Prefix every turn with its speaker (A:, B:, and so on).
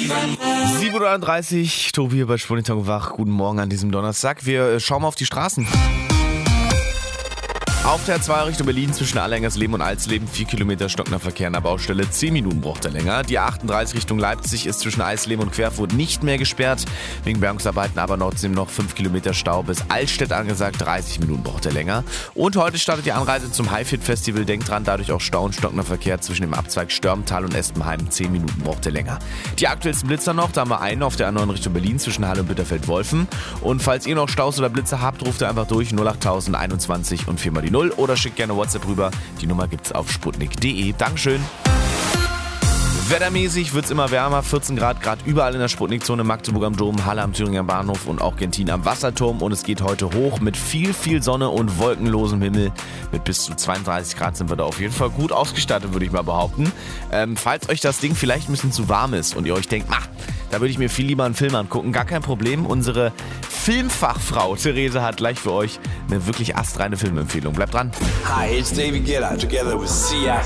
A: 7:31 Uhr, Tobi hier bei Sputnik wach. Guten Morgen an diesem Donnerstag. Wir schauen mal auf die Straßen. Auf der A2 Richtung Berlin zwischen Allengersleben und Alsleben 4 Kilometer stockender Verkehr an der Baustelle, 10 Minuten braucht er länger. Die A38 Richtung Leipzig ist zwischen Eisleben und Querfurt nicht mehr gesperrt, wegen Bergungsarbeiten aber trotzdem noch 5 Kilometer Stau bis Altstedt angesagt, 30 Minuten braucht er länger. Und heute startet die Anreise zum Highfield Festival, denkt dran, dadurch auch Stau und stockender Verkehr zwischen dem Abzweig Störmtal und Espenheim, 10 Minuten braucht er länger. Die aktuellsten Blitzer noch, da haben wir einen auf der A9 Richtung Berlin zwischen Halle und Bitterfeld-Wolfen. Und falls ihr noch Staus oder Blitzer habt, ruft ihr einfach durch 08021 und 4 mal die 0 oder schickt gerne WhatsApp rüber. Die Nummer gibt's auf sputnik.de. Dankeschön. Wettermäßig wird's immer wärmer, 14 Grad, gerade überall in der Sputnik-Zone, Magdeburg am Dom, Halle am Thüringer Bahnhof und auch Gentin am Wasserturm. Und es geht heute hoch mit viel Sonne und wolkenlosem Himmel. Mit bis zu 32 Grad sind wir da auf jeden Fall gut ausgestattet, würde ich mal behaupten. Falls euch das Ding vielleicht ein bisschen zu warm ist und ihr euch denkt, da würde ich mir viel lieber einen Film angucken, gar kein Problem. Unsere Filmfachfrau Therese hat gleich für euch eine wirklich astreine Filmempfehlung. Bleibt dran.
B: Hi, it's David Guetta together with Sia.